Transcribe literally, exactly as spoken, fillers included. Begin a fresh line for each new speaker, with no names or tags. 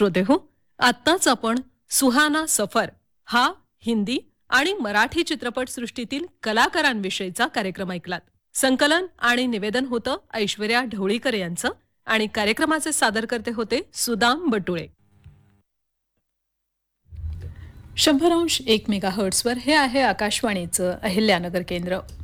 श्रोते हो, आत्ताच आपण सुहाना सफर हा हिंदी आणि मराठी चित्रपट सृष्टीतील कलाकारांविषयीचा कार्यक्रम ऐकलात. संकलन आणि निवेदन होतं ऐश्वर्या ढवळीकर यांचं आणि कार्यक्रमाचे सादरकर्ते होते सुदाम बटुळे. शंभर अंश एक मेगा हर्ट्सवर हे आहे आकाशवाणीचं अहिल्यानगर केंद्र.